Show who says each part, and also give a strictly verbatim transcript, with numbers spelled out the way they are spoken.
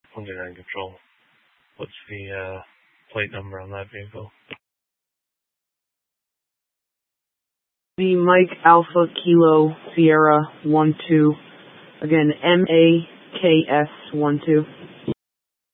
Speaker 1: twenty-nine Control. What's the uh, plate number on that vehicle?
Speaker 2: The Mike Alpha Kilo Sierra one two. Again, M A K S one two.